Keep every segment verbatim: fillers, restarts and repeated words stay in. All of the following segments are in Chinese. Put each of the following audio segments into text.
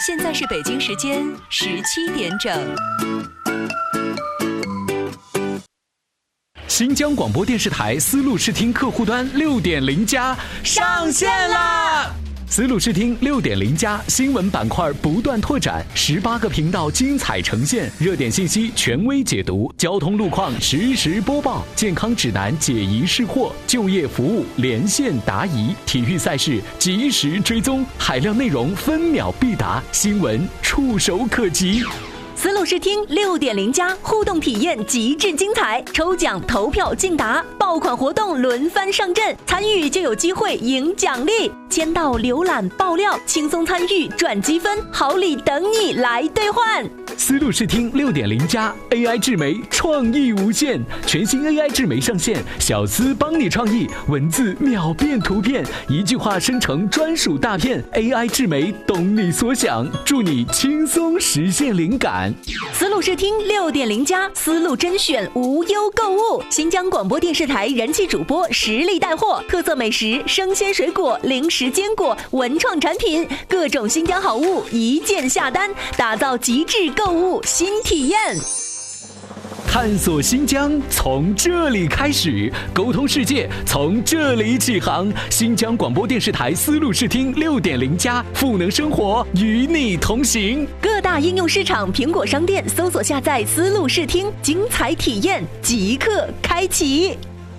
现在是北京时间十七点整。 新疆广播电视台丝路视听客户端 六点零 加上线啦！丝路视听 六点零 加新闻板块不断拓展，十八个频道精彩呈现，热点信息权威解读，交通路况实时播报，健康指南解疑释惑，就业服务连线答疑，体育赛事及时追踪，海量内容分秒必达，新闻触手可及。 丝路视听 六点零 加互动体验极致精彩，抽奖投票竞答，爆款活动轮番上阵，参与就有机会赢奖励，签到浏览爆料，轻松参与赚积分，好礼等你来兑换。 丝路视听 六点零 加 A I 智媒创意无限，全新 A I 智媒上线，小丝帮你创意，文字秒变图片，一句话生成专属大片， A I 智媒懂你所想，助你轻松实现灵感。 丝路视听 六点零 加丝路甄选无忧购物，新疆广播电视台人气主播实力带货，特色美食、生鲜水果、零食坚果、文创产品，各种新疆好物一键下单，打造极致购物新体验。 探索新疆从这里开始，沟通世界从这里起航。新疆广播电视台丝路视听 六点零 加赋能生活，与你同行。 各大应用市场、苹果商店搜索下载丝路视听，精彩体验即刻开启。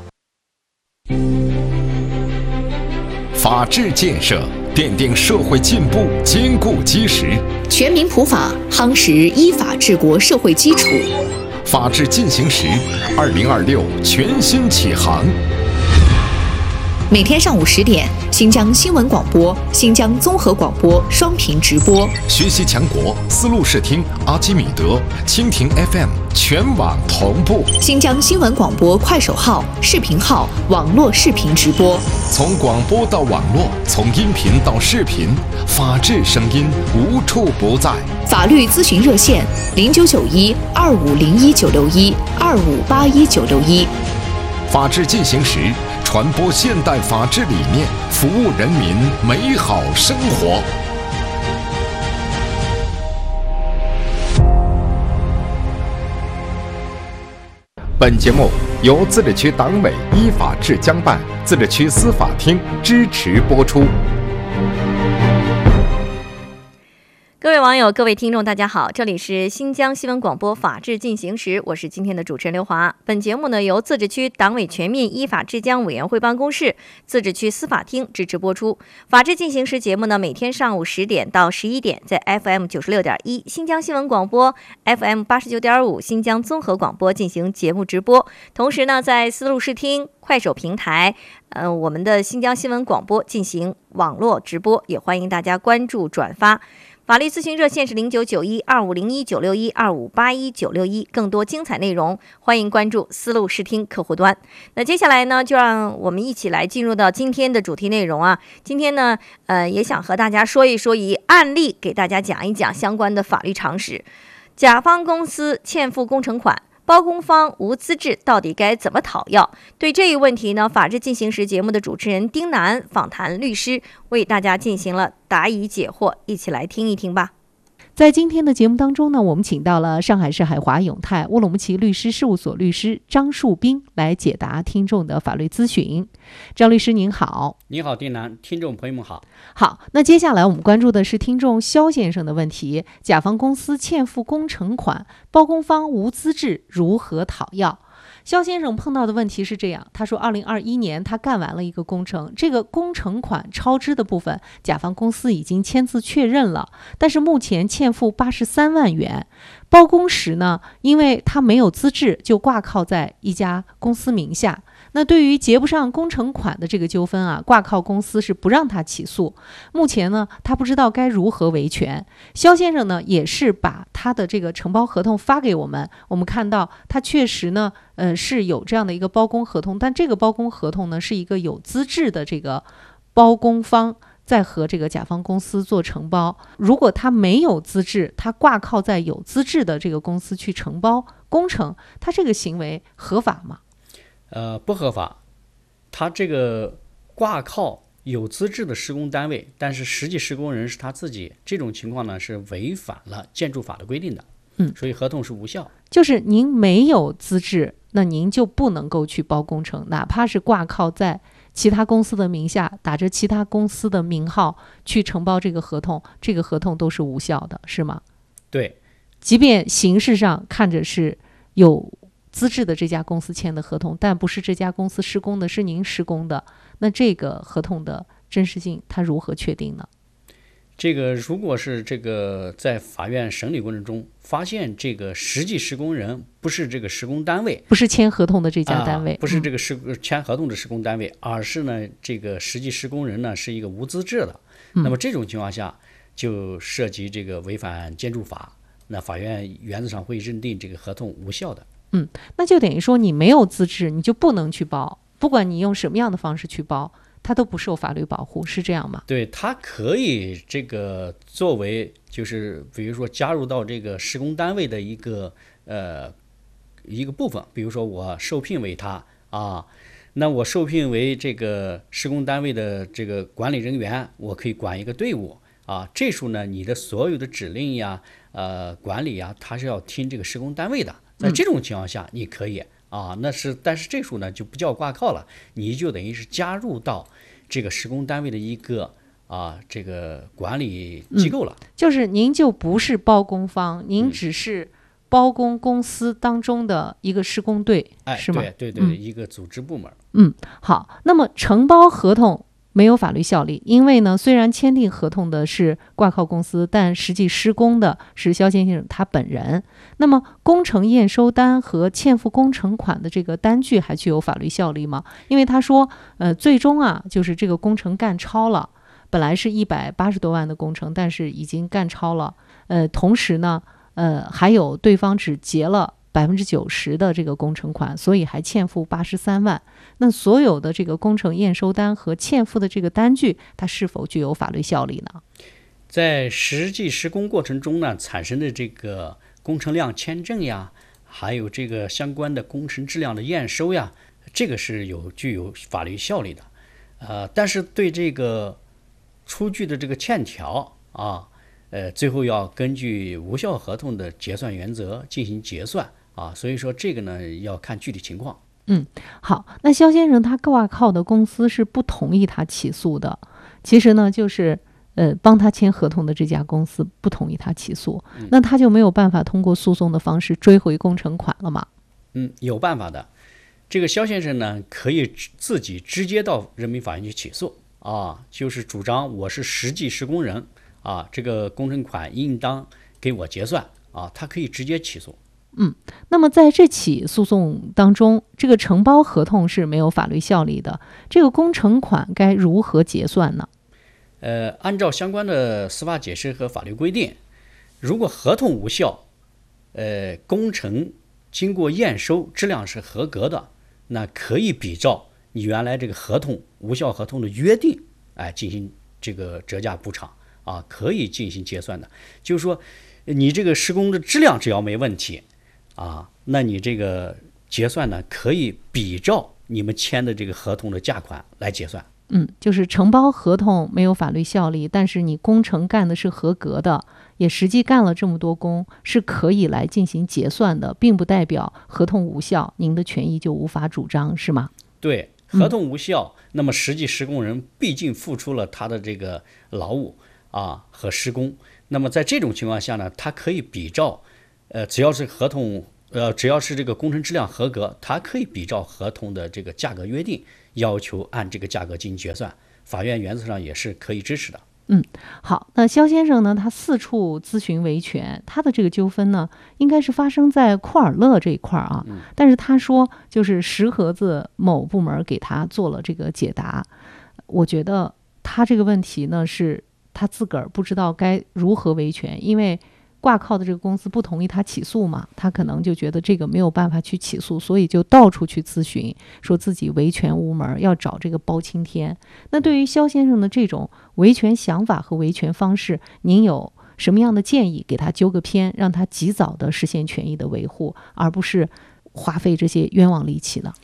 法治建设奠定社会进步坚固基石， 全民普法夯实依法治国社会基础。 法治进行时，二零二六全新起航。 每天上午十点，新疆新闻广播、新疆综合广播双频直播。 学习强国，丝路视听、阿基米德、蜻蜓 F M 全网同步。 新疆新闻广播快手号、视频号网络视频直播。 从广播到网络，从音频到视频，法治声音无处不在。 法律咨询热线：零九九一二五零一九六一二五八一九六一。 法治进行时，传播现代法治理念，服务人民美好生活。本节目由自治区党委依法治疆办、自治区司法厅支持播出。 各位网友、各位听众，大家好，这里是新疆新闻广播法治进行时，我是今天的主持人刘华。本节目呢由自治区党委全面依法治疆委员会办公室、自治区司法厅支持播出。法治进行时节目呢，每天上午十点到十一点，在 F M 九十六点一新疆新闻广播、F M 八十九点五新疆综合广播进行节目直播。同时呢，在丝路视听、快手平台，呃，我们的新疆新闻广播进行网络直播，也欢迎大家关注转发。法律咨询热线是零九九一二五零一九六一二五八一九六一，更多精彩内容欢迎关注丝路视听客户端。那接下来呢，就让我们一起来进入到今天的主题内容啊。今天呢，呃，也想和大家说一说，以案例给大家讲一讲相关的法律常识。甲方公司欠付工程款，包工方无资质，到底该怎么讨要？对这一问题呢，法治进行时节目的主持人丁楠访谈律师，为大家进行了答疑解惑，一起来听一听吧。 在今天的节目当中呢，我们请到了上海市海华永泰乌鲁木齐律师事务所律师张树斌来解答听众的法律咨询。张律师您好。 您好，丁楠，听众朋友们好。 好，那接下来我们关注的是听众肖先生的问题：甲方公司欠付工程款，包工方无资质，如何讨要？肖先生碰到的问题是这样，他说二零二一年他干完了一个工程，这个工程款超支的部分甲方公司已经签字确认了，但是目前欠付八十三万元，包工时呢，因为他没有资质，就挂靠在一家公司名下。那对于结不上工程款的这个纠纷啊，挂靠公司是不让他起诉。目前呢，他不知道该如何维权。肖先生呢，也是把他的这个承包合同发给我们，我们看到他确实呢，呃，是有这样的一个包工合同，但这个包工合同呢，是一个有资质的这个包工方在和这个甲方公司做承包。如果他没有资质，他挂靠在有资质的这个公司去承包工程，他这个行为合法吗？ 呃，不合法。他这个挂靠有资质的施工单位，但是实际施工人是他自己，这种情况呢是违反了建筑法的规定的， 嗯， 所以合同是无效。 就是您没有资质，那您就不能够去包工程，哪怕是挂靠在其他公司的名下，打着其他公司的名号去承包这个合同，这个合同都是无效的，是吗？ 对， 即便形式上看着是有资质的这家公司签的合同，但不是这家公司施工的，是您施工的，那这个合同的真实性它如何确定呢？ 这个如果是这个在法院审理过程中发现这个实际施工人不是这个施工单位， 不是签合同的这家单位， 啊、不是这个施、嗯、签合同的施工单位，而是呢这个实际施工人呢是一个无资质的、嗯、那么这种情况下就涉及这个违反建筑法，那法院原则上会认定这个合同无效的。 嗯，那就等于说你没有资质，你就不能去包，不管你用什么样的方式去包，它都不受法律保护，是这样吗？ 对，它可以这个作为就是比如说加入到这个施工单位的一个呃一个部分，比如说我受聘为他啊，那我受聘为这个施工单位的这个管理人员，我可以管一个队伍啊，这时候呢你的所有的指令呀呃管理呀，它是要听这个施工单位的。在这种情况下你可以、嗯、啊，那是但是这时候呢就不叫挂靠了，你就等于是加入到这个施工单位的一个啊这个管理机构了、 嗯、就是您就不是包工方，您只是包工公司当中的一个施工队、 嗯、 是吗？ 对对对、 嗯、 一个组织部门。 嗯，好，那么承包合同没有法律效力，因为呢，虽然签订合同的是挂靠公司，但实际施工的是肖先生他本人。那么工程验收单和欠付工程款的这个单据还具有法律效力吗？因为他说，呃，最终啊，就是这个工程干超了，本来是一百八十多万的工程，但是已经干超了。呃，同时呢，呃，还有对方只结了百分之九十的这个工程款，所以还欠付八十三万。那所有的这个工程验收单和欠付的这个单据，它是否具有法律效力呢？ 在实际施工过程中呢，产生的这个工程量签证呀，还有这个相关的工程质量的验收呀，这个是有具有法律效力的。呃，但是对这个出具的这个欠条啊，呃，最后要根据无效合同的结算原则进行结算啊，所以说这个呢要看具体情况。 嗯，好，那肖先生他挂靠的公司是不同意他起诉的，其实呢就是呃帮他签合同的这家公司不同意他起诉、嗯、那他就没有办法通过诉讼的方式追回工程款了吗？ 嗯，有办法的。这个肖先生呢可以自己直接到人民法院去起诉啊，就是主张我是实际施工人啊，这个工程款应当给我结算啊，他可以直接起诉。 嗯，那么在这起诉讼当中，这个承包合同是没有法律效力的，这个工程款该如何结算呢？ 呃，按照相关的司法解释和法律规定，如果合同无效，呃，工程经过验收质量是合格的，那可以比照你原来这个合同无效合同的约定，哎，进行这个折价补偿啊，可以进行结算的。就是说，你这个施工的质量只要没问题啊，那你这个结算呢，可以比照你们签的这个合同的价款来结算。 嗯，就是承包合同没有法律效力，但是你工程干的是合格的，也实际干了这么多工，是可以来进行结算的，并不代表合同无效，您的权益就无法主张，是吗？ 对，合同无效、嗯、那么实际施工人毕竟付出了他的这个劳务啊和施工，那么在这种情况下呢，他可以比照呃，只要是合同，呃，只要是这个工程质量合格，它可以比照合同的这个价格约定，要求按这个价格进行结算。法院原则上也是可以支持的。 嗯，好，那肖先生呢，他四处咨询维权，他的这个纠纷呢，应该是发生在库尔勒这一块啊。嗯、但是他说，就是石河子某部门给他做了这个解答。我觉得他这个问题呢，是他自个儿不知道该如何维权，因为挂靠的这个公司不同意他起诉嘛，他可能就觉得这个没有办法去起诉，所以就到处去咨询，说自己维权无门，要找这个包青天。那对于肖先生的这种维权想法和维权方式，您有什么样的建议给他纠个偏，让他及早的实现权益的维护，而不是花费这些冤枉力气呢？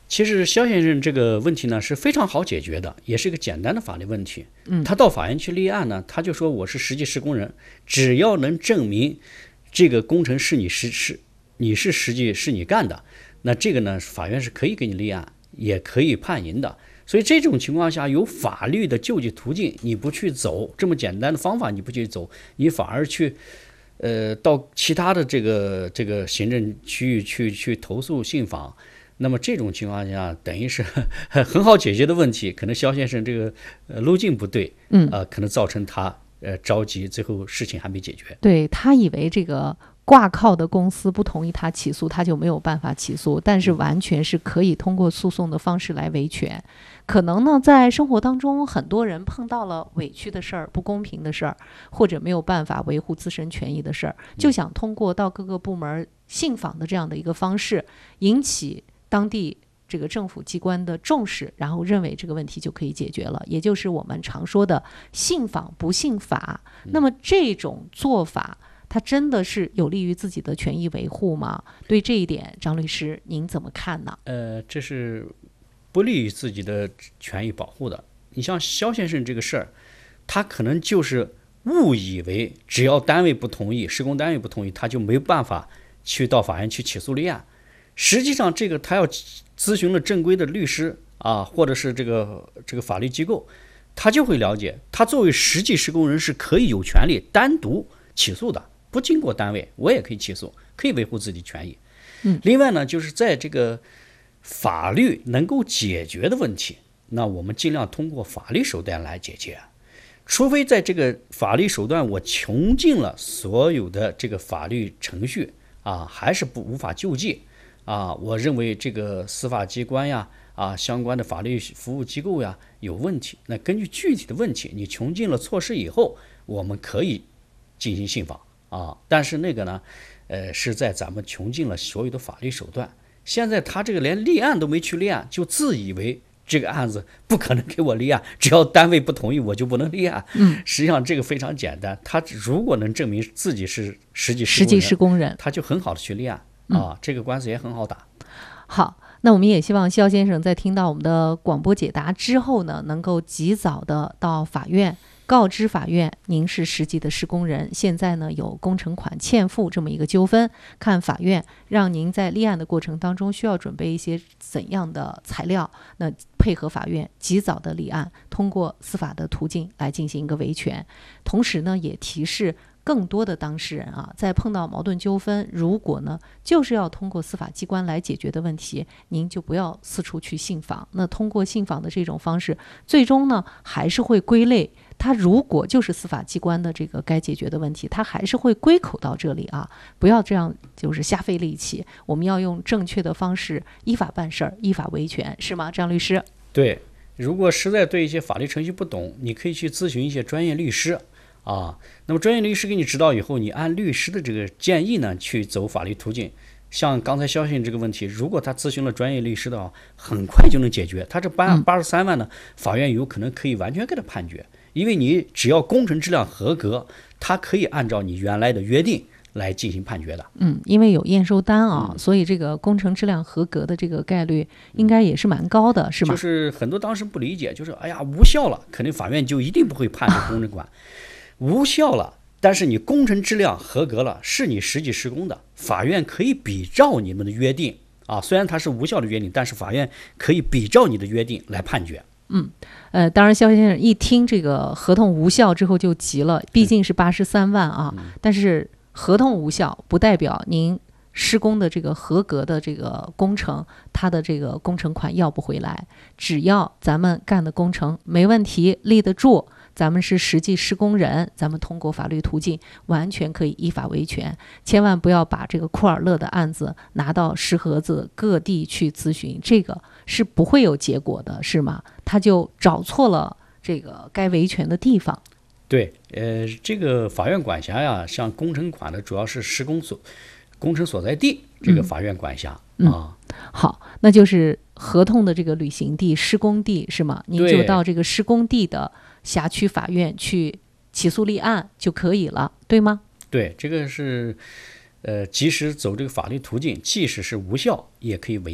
其实肖先生这个问题呢是非常好解决的，也是一个简单的法律问题。 嗯， 他到法院去立案呢，他就说我是实际施工人，只要能证明这个工程是你实是你是实际是你干的，那这个呢法院是可以给你立案，也可以判赢的。所以这种情况下，有法律的救济途径，你不去走这么简单的方法，你不去走，你反而去呃到其他的这个这个行政区域去去投诉信访。那么这种情况下，等于是很好解决的问题，可能肖先生这个呃路径不对， 嗯， 呃，可能造成他呃着急，最后事情还没解决。 对，他以为这个挂靠的公司不同意他起诉，他就没有办法起诉，但是完全是可以通过诉讼的方式来维权。可能呢，在生活当中，很多人碰到了委屈的事儿、不公平的事儿，或者没有办法维护自身权益的事儿，就想通过到各个部门信访的这样的一个方式，引起当地这个政府机关的重视，然后认为这个问题就可以解决了，也就是我们常说的信访不信法。那么这种做法，它真的是有利于自己的权益维护吗？对这一点，张律师您怎么看呢？ 呃，这是不利于自己的权益保护的。你像肖先生这个事儿，他可能就是误以为只要单位不同意，施工单位不同意，他就没办法去到法院去起诉立案。实际上，这个他要咨询了正规的律师啊，或者是这个这个法律机构，他就会了解，他作为实际施工人是可以有权利单独起诉的，不经过单位，我也可以起诉，可以维护自己权益。 嗯， 另外呢，就是在这个法律能够解决的问题，那我们尽量通过法律手段来解决。除非在这个法律手段我穷尽了所有的这个法律程序啊，还是不无法救济。啊，我认为这个司法机关呀，啊，相关的法律服务机构呀有问题。那根据具体的问题，你穷尽了措施以后，我们可以进行信访啊。但是那个呢，呃，是在咱们穷尽了所有的法律手段。现在他这个连立案都没去立案，就自以为这个案子不可能给我立案，只要单位不同意，我就不能立案。 嗯， 实际上这个非常简单，他如果能证明自己是实际实际施工人， 他就很好的去立案。啊，这个官司也很好打。 好，那我们也希望肖先生在听到我们的广播解答之后呢，能够及早的到法院告知法院，您是实际的施工人，现在呢有工程款欠付这么一个纠纷，看法院让您在立案的过程当中需要准备一些怎样的材料，那配合法院及早的立案，通过司法的途径来进行一个维权。同时呢，也提示更多的当事人啊，在碰到矛盾纠纷，如果呢就是要通过司法机关来解决的问题，您就不要四处去信访。那通过信访的这种方式，最终呢还是会归类，它如果就是司法机关的这个该解决的问题，它还是会归口到这里啊，不要这样就是瞎费力气。我们要用正确的方式依法办事儿，依法维权，是吗，张律师？ 对，如果实在对一些法律程序不懂，你可以去咨询一些专业律师。啊，那么专业律师给你指导以后，你按律师的这个建议呢去走法律途径。像刚才肖信这个问题，如果他咨询了专业律师的话，很快就能解决。他这八八十三万呢，法院有可能可以完全给他判决，因为你只要工程质量合格，他可以按照你原来的约定来进行判决的。 嗯，因为有验收单啊，嗯、所以这个工程质量合格的这个概率应该也是蛮高的，是吗？ 就是很多当时不理解，就是哎呀无效了，肯定法院就一定不会判这工程款。无效了，但是你工程质量合格了，是你实际施工的，法院可以比照你们的约定啊。虽然它是无效的约定，但是法院可以比照你的约定来判决。 嗯，呃，当然，肖先生一听这个合同无效之后就急了，毕竟是八十三万啊。嗯、但是合同无效不代表您施工的这个合格的这个工程，它的这个工程款要不回来，只要咱们干的工程没问题，立得住。咱们是实际施工人，咱们通过法律途径完全可以依法维权，千万不要把这个库尔勒的案子拿到石河子各地去咨询，这个是不会有结果的，是吗？他就找错了这个该维权的地方。 对，呃，这个法院管辖呀，像工程款的主要是施工所、工程所在地，这个法院管辖、 嗯、 啊。 好，那就是合同的这个履行地、施工地是吗？您就到这个施工地的辖区法院去起诉立案就可以了，对吗？ 对，这个是呃，即使走这个法律途径，即使是无效，也可以维权。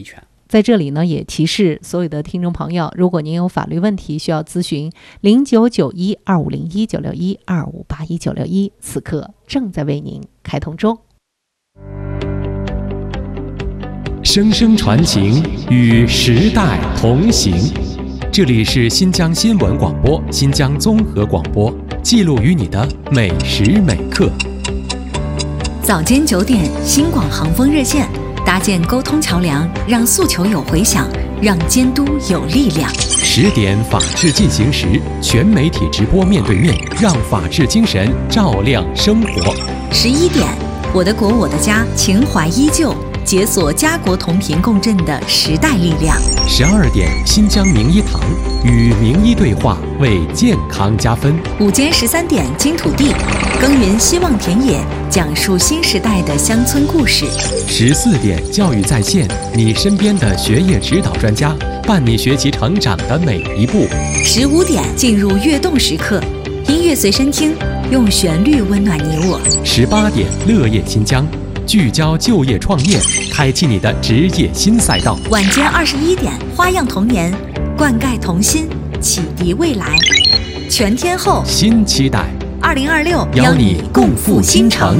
在这里呢，也提示所有的听众朋友，如果您有法律问题需要咨询，零九九一二五零一九六一二五八一九六一，此刻正在为您开通中。 声声传情，与时代同行。这里是新疆新闻广播、新疆综合广播，记录与你的每时每刻。 早间九点，新广航风热线。搭建沟通桥梁，让诉求有回响，让监督有力量。 十点法治进行时，全媒体直播面对面，让法治精神照亮生活。 十一点，我的国我的家，情怀依旧，解锁家国同频共振的时代力量。 十二点，新疆名医堂与名医对话，为健康加分。 午间十三点，金土地，耕耘希望田野，讲述新时代的乡村故事。 十四点，教育在线，你身边的学业指导专家，伴你学习成长的每一步。 十五点，进入跃动时刻，音乐随身听，用旋律温暖你我。 十八点，乐业新疆，聚焦就业创业，开启你的职业新赛道。 晚间二十一点，花样童年，灌溉童心，启迪未来。全天候新期待， 二零二六邀你共赴新城。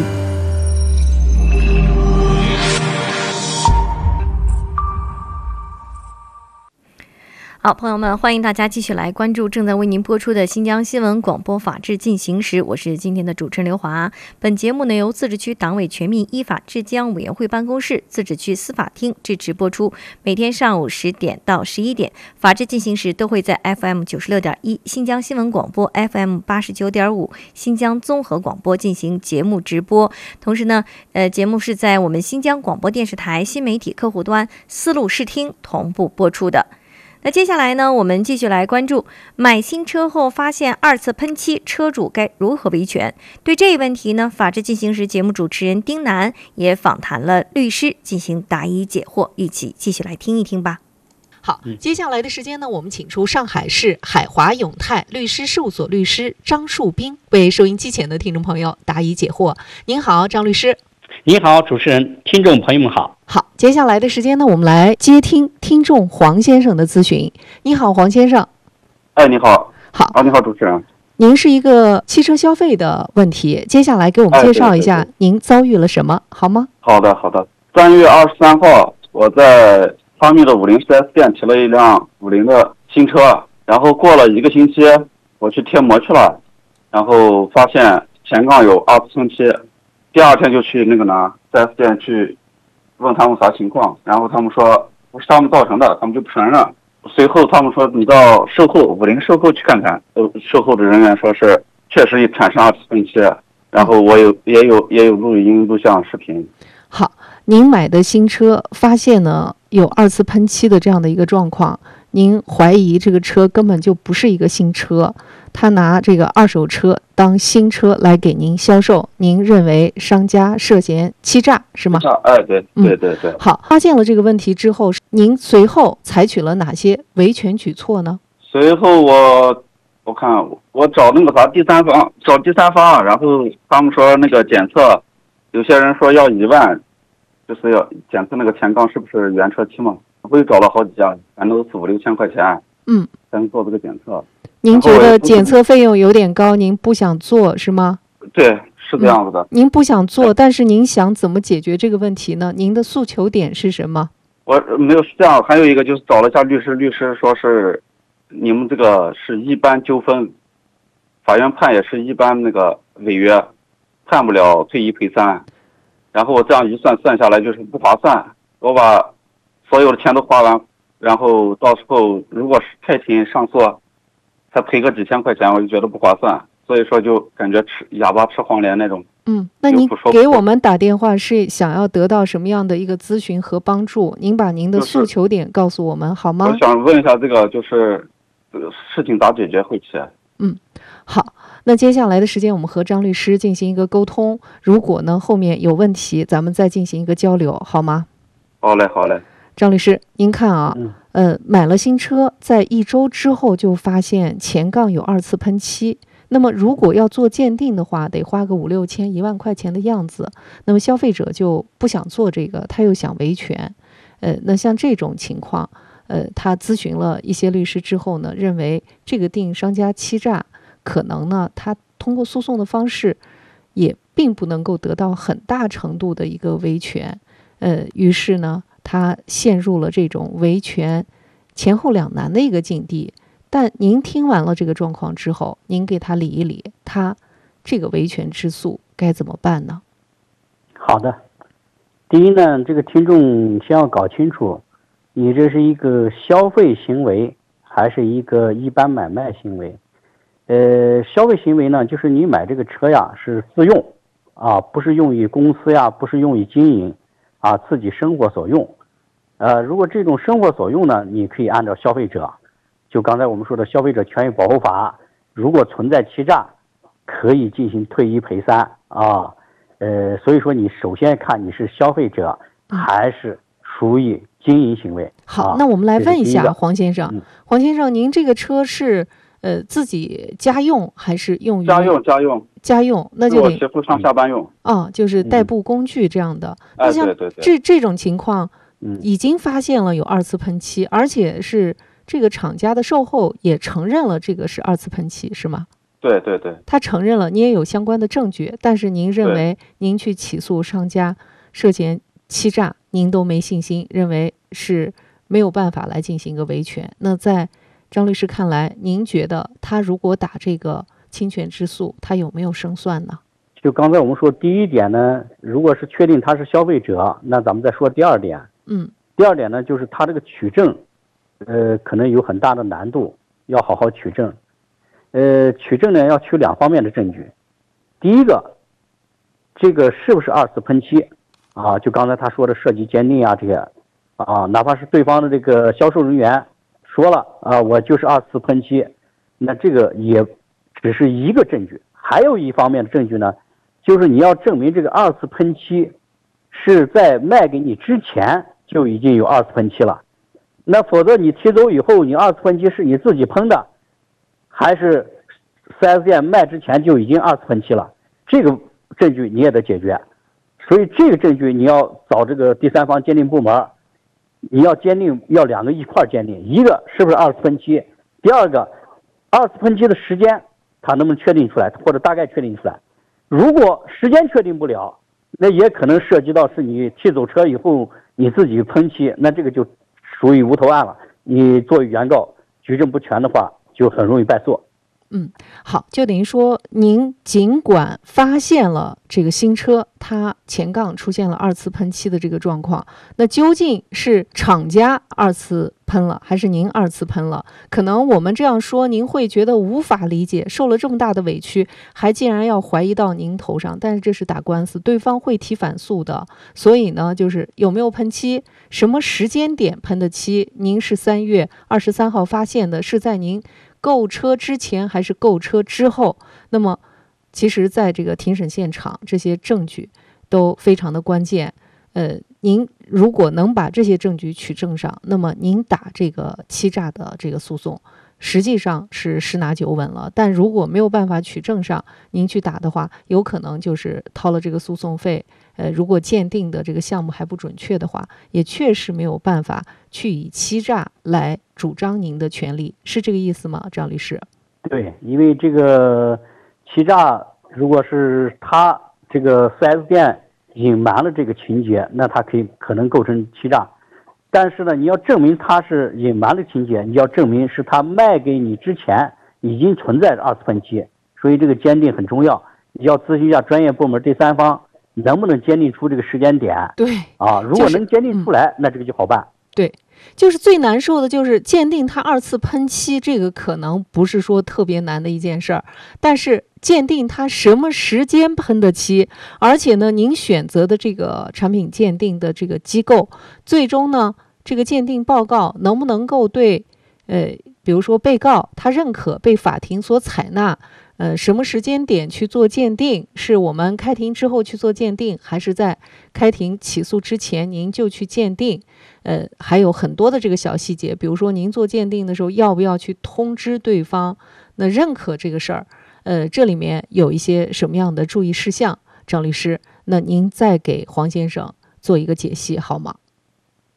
好，朋友们，欢迎大家继续来关注正在为您播出的新疆新闻广播法治进行时，我是今天的主持人刘华。本节目呢由自治区党委全面依法治疆委员会办公室、自治区司法厅支持播出。每天上午十点到十一点，法治进行时都会在 F M 九十六点一、新疆新闻广播 F M 八十九点五、新疆综合广播进行节目直播。同时呢，呃，节目是在我们新疆广播电视台新媒体客户端丝路视听同步播出的。那接下来呢，我们继续来关注买新车后发现二次喷漆，车主该如何维权？对这一问题呢，法治进行时节目主持人丁楠也访谈了律师进行答疑解惑，一起继续来听一听吧。 好，接下来的时间呢，我们请出上海市海华永泰律师事务所律师张树斌为收音机前的听众朋友答疑解惑。您好，张律师。 你好，主持人，听众朋友们好。 好，接下来的时间呢，我们来接听听众黄先生的咨询。你好，黄先生。 哎，你好。 好啊，你好，主持人。 您是一个汽车消费的问题，接下来给我们介绍一下您遭遇了什么，好吗？ 好的，好的。三月二十三号，我在方密的五菱 四 S 店提了一辆五菱的新车，然后过了一个星期，我去贴膜去了，然后发现前杠有二次喷漆。第二天就去那个呢 四 S 店去问他们啥情况，然后他们说不是他们造成的，他们就不承认。随后他们说你到售后五菱售后去看看，呃，售后的人员说是确实产生二次喷漆，然后我有也有也有录音录像视频。 好，您买的新车发现呢有二次喷漆的这样的一个状况，您怀疑这个车根本就不是一个新车，他拿这个二手车当新车来给您销售，您认为商家涉嫌欺诈是吗？ 哎，对对对对、 嗯。好，发现了这个问题之后，您随后采取了哪些维权举措呢？ 随后我我看我找那个啥第三方，找第三方，然后他们说那个检测，有些人说要一万，就是要检测那个前杠是不是原车漆嘛。我又找了好几家，反正都四五六千块钱， 嗯， 才能做这个检测。 您觉得检测费用有点高，您不想做是吗？ 对，是这样子的。 嗯、您不想做，但是您想怎么解决这个问题呢？您的诉求点是什么？ 我没有是这样，还有一个就是找了一下律师，律师说是你们这个是一般纠纷，法院判也是一般那个违约，判不了退一赔三。然后我这样一算算下来就是不划算，我把所有的钱都花完，然后到时候如果是开庭上诉，才赔个几千块钱，我就觉得不划算，所以说就感觉吃哑巴吃黄连那种。 嗯，那您给我们打电话是想要得到什么样的一个咨询和帮助？您把您的诉求点告诉我们、就是、好吗？ 我想问一下这个就是这个事情咋解决会起来？ 嗯，好，那接下来的时间我们和张律师进行一个沟通，如果呢后面有问题，咱们再进行一个交流，好吗？ 好嘞，好嘞。 张律师，您看啊， 嗯、 呃，买了新车，在一周之后就发现前杠有二次喷漆。那么如果要做鉴定的话，得花个五六千、一万块钱的样子。那么消费者就不想做这个，他又想维权。 呃，那像这种情况，呃，他咨询了一些律师之后呢，认为这个定商家欺诈，可能呢，他通过诉讼的方式，也并不能够得到很大程度的一个维权，呃，于是呢，他陷入了这种维权前后两难的一个境地。但您听完了这个状况之后，您给他理一理，他这个维权之诉该怎么办呢？ 好的，第一呢，这个听众先要搞清楚，你这是一个消费行为还是一个一般买卖行为？呃，消费行为呢，就是你买这个车呀是自用啊，不是用于公司呀，不是用于经营啊，自己生活所用。呃，如果这种生活所用呢，你可以按照消费者，就刚才我们说的消费者权益保护法，如果存在欺诈，可以进行退一赔三啊。呃，所以说你首先看你是消费者还是属于经营行为。 好， 啊、 那我们来问一下黄先生， 嗯、 黄先生，您这个车是呃自己家用还是用于家用？家用。 家用，那就我媳妇上下班用。 啊、嗯，就是代步工具这样的。 嗯、 那像对对对这这种情况， 嗯， 已经发现了有二次喷漆，而且是这个厂家的售后也承认了这个是二次喷漆，是吗？ 对对对， 他承认了，你也有相关的证据，但是您认为您去起诉商家涉嫌欺诈，您都没信心，认为是没有办法来进行一个维权。那在张律师看来，您觉得他如果打这个侵权之诉，他有没有胜算呢？ 就刚才我们说第一点呢，如果是确定他是消费者，那咱们再说第二点。 嗯， 第二点呢，就是他这个取证，呃，可能有很大的难度，要好好取证。呃，取证呢要取两方面的证据。第一个，这个是不是二次喷漆啊？就刚才他说的涉及鉴定啊这些啊，哪怕是对方的这个销售人员说了啊，我就是二次喷漆，那这个也只是一个证据。还有一方面的证据呢，就是你要证明这个二次喷漆是在卖给你之前就已经有二次喷漆了，那否则你提走以后，你二次喷漆是你自己喷的，还是 四 S 店卖之前就已经二次喷漆了？这个证据你也得解决。所以这个证据你要找这个第三方鉴定部门，你要鉴定，要两个一块鉴定，一个是不是二次喷漆，第二个二次喷漆的时间它能不能确定出来，或者大概确定出来。如果时间确定不了，那也可能涉及到是你提走车以后你自己喷漆，那这个就属于无头案了。你作为原告举证不全的话，就很容易败诉。 嗯，好，就等于说您尽管发现了这个新车它前杠出现了二次喷漆的这个状况，那究竟是厂家二次喷了还是您二次喷了？可能我们这样说您会觉得无法理解，受了这么大的委屈还竟然要怀疑到您头上，但是这是打官司，对方会提反诉的。所以呢，就是有没有喷漆，什么时间点喷的漆，您是三月二十三号发现的，是在您购车之前还是购车之后？那么其实在这个庭审现场，这些证据都非常的关键。呃，您如果能把这些证据取证上，那么您打这个欺诈的这个诉讼实际上是十拿九稳了。但如果没有办法取证上，您去打的话，有可能就是掏了这个诉讼费。呃，如果鉴定的这个项目还不准确的话，也确实没有办法去以欺诈来主张您的权利，是这个意思吗，张律师？ 对，因为这个欺诈，如果是他这个 四 S 店隐瞒了这个情节，那他可以可能构成欺诈。但是呢，你要证明他是隐瞒了情节，你要证明是他卖给你之前已经存在着二次喷漆，所以这个鉴定很重要，你要咨询一下专业部门第三方能不能鉴定出这个时间点。 对啊，如果能鉴定出来，就是嗯、那这个就好办。 对，就是最难受的就是鉴定它二次喷漆，这个可能不是说特别难的一件事儿，但是鉴定它什么时间喷的漆，而且呢，您选择的这个产品鉴定的这个机构，最终呢，这个鉴定报告能不能够对，呃，比如说被告他认可，被法庭所采纳。呃，什么时间点去做鉴定？是我们开庭之后去做鉴定，还是在开庭起诉之前您就去鉴定？呃，还有很多的这个小细节，比如说您做鉴定的时候要不要去通知对方，那认可这个事儿？呃，这里面有一些什么样的注意事项？张律师，那您再给黄先生做一个解析好吗？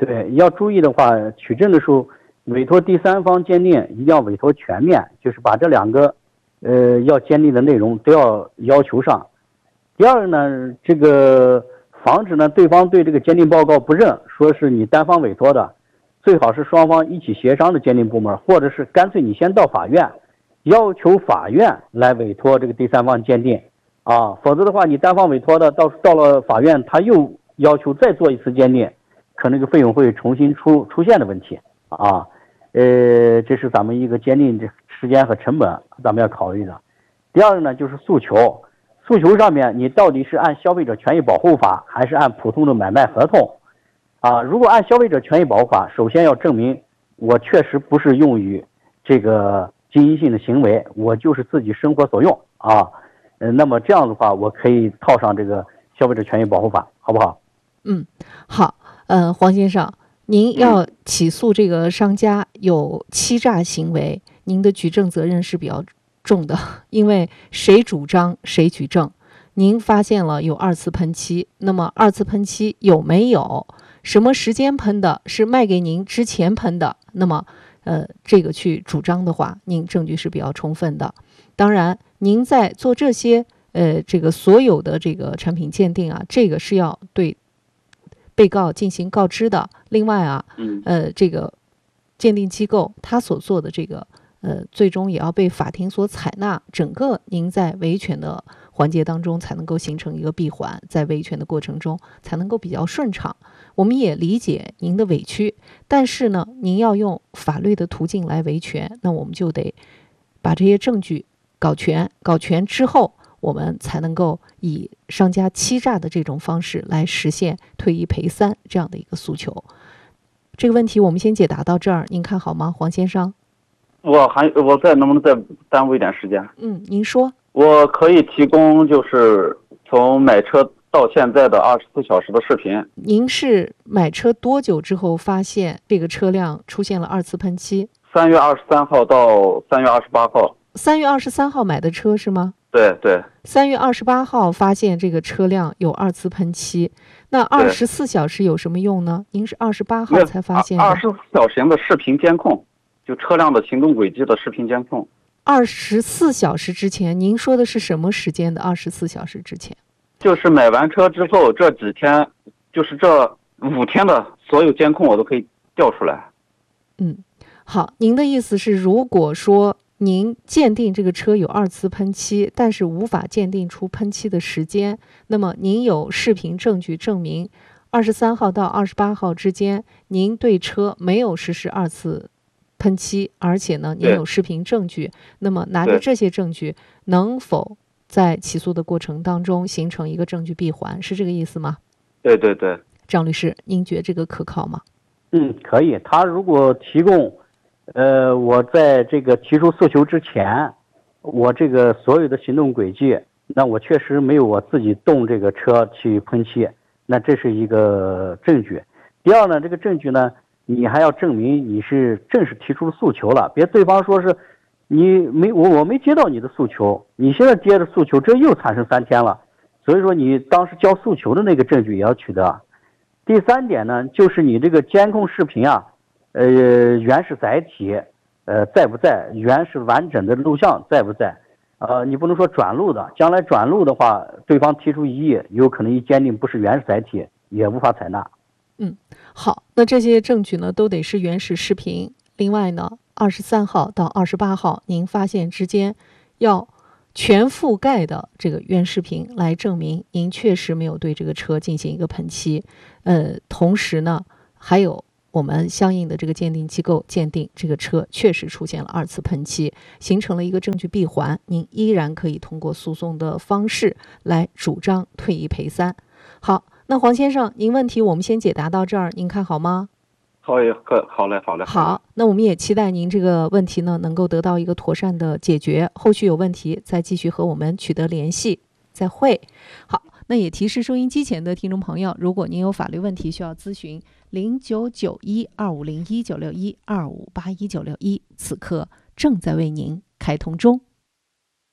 对，要注意的话，取证的时候，委托第三方鉴定一定要委托全面，就是把这两个，呃，要鉴定的内容都要要求上。第二呢，这个防止呢对方对这个鉴定报告不认，说是你单方委托的，最好是双方一起协商的鉴定部门，或者是干脆你先到法院，要求法院来委托这个第三方鉴定，啊，否则的话你单方委托的，到到了法院他又要求再做一次鉴定，可能这个费用会重新出出现的问题啊。呃，这是咱们一个鉴定这时间和成本咱们要考虑的。第二个呢就是诉求，诉求上面你到底是按消费者权益保护法还是按普通的买卖合同啊？如果按消费者权益保护法，首先要证明我确实不是用于这个经营性的行为，我就是自己生活所用啊。呃，那么这样的话，我可以套上这个消费者权益保护法，好不好？ 嗯，好。呃，黄先生，您要起诉这个商家有欺诈行为，您的举证责任是比较重的，因为谁主张谁举证。您发现了有二次喷漆，那么二次喷漆有没有？什么时间喷的？是卖给您之前喷的？那么，呃，这个去主张的话，您证据是比较充分的。当然，您在做这些呃这个所有的这个产品鉴定啊，这个是要对被告进行告知的。另外啊，呃，这个鉴定机构他所做的这个呃，最终也要被法庭所采纳。整个您在维权的环节当中才能够形成一个闭环，在维权的过程中才能够比较顺畅。我们也理解您的委屈，但是呢，您要用法律的途径来维权，那我们就得把这些证据搞全，搞全之后，我们才能够以商家欺诈的这种方式来实现退一赔三这样的一个诉求。这个问题我们先解答到这儿，您看好吗，黄先生？ 我还我再能不能再耽误一点时间？ 嗯，您说。 我可以提供就是从买车到现在的二十四小时的视频。 您是买车多久之后发现这个车辆出现了二次喷漆？ 三月二十三号到三月二十八号。 三月二十三号买的车是吗？ 对对。 三月二十八号发现这个车辆有二次喷漆，那二十四小时有什么用呢？您是二十八号才发现的。 二十四小时的视频监控，就车辆的行动轨迹的视频监控。 二十四小时之前，您说的是什么时间的？二十四小时之前， 就是买完车之后这几天，就是这五天的所有监控我都可以调出来。 嗯，好，您的意思是，如果说您鉴定这个车有二次喷漆，但是无法鉴定出喷漆的时间，那么您有视频证据证明二十三号到二十八号之间，您对车没有实施二次喷漆，而且呢，您有视频证据，那么拿着这些证据，能否在起诉的过程当中形成一个证据闭环，是这个意思吗？ 对对对。 张律师，您觉得这个可靠吗？ 嗯，可以。他如果提供，呃，我在这个提出诉求之前，我这个所有的行动轨迹，那我确实没有我自己动这个车去喷漆，那这是一个证据。第二呢，这个证据呢，你还要证明你是正式提出诉求了，别对方说是你没我我没接到你的诉求，你现在接着诉求，这又产生三天了，所以说你当时交诉求的那个证据也要取得。第三点呢，就是你这个监控视频啊，呃，原始载体呃在不在，原始完整的录像在不在，呃，你不能说转录的，将来转录的话，对方提出异议，有可能一鉴定不是原始载体，也无法采纳。 嗯，好，那这些证据呢，都得是原始视频。另外呢，二十三号到二十八号，您发现之间要全覆盖的这个原视频来证明您确实没有对这个车进行一个喷漆。呃，同时呢，还有我们相应的这个鉴定机构鉴定这个车确实出现了二次喷漆，形成了一个证据闭环，您依然可以通过诉讼的方式来主张退一赔三。好。那黄先生，您问题我们先解答到这儿，您看好吗？ 好也可好嘞，好嘞。 好，那我们也期待您这个问题呢能够得到一个妥善的解决，后续有问题再继续和我们取得联系。再会。好，那也提示收音机前的听众朋友，如果您有法律问题需要咨询，零九九一二五零一九六一二五八一九六一，此刻正在为您开通中。